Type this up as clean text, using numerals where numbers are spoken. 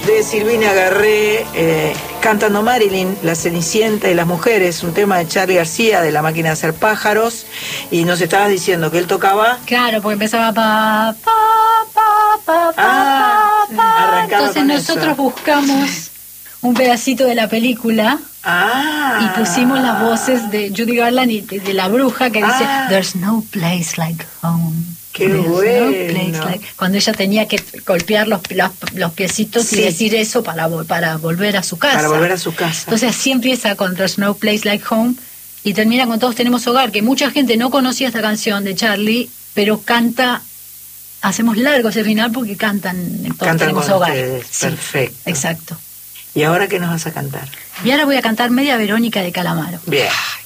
De Silvina Garré, cantando Marilyn, La Cenicienta y las mujeres, un tema de Charly García de La Máquina de Hacer Pájaros, y nos estabas diciendo que él tocaba... Claro, porque empezaba pa, pa, pa, pa, pa, pa. Entonces nosotros buscamos un pedacito de la película y pusimos las voces de Judy Garland y de la bruja que dice There's no place like home. ¡Qué bueno! Cuando ella tenía que golpear los piecitos y decir eso para volver a su casa. Para volver a su casa. Entonces así empieza con There's no place like home y termina con Todos tenemos hogar, que mucha gente no conocía esta canción de Charly, pero canta, hacemos largo ese final porque cantan Todos tenemos hogar. Ustedes. Sí, perfecto. Exacto. ¿Y ahora qué nos vas a cantar? Y ahora voy a cantar Media Verónica de Calamaro. Bien.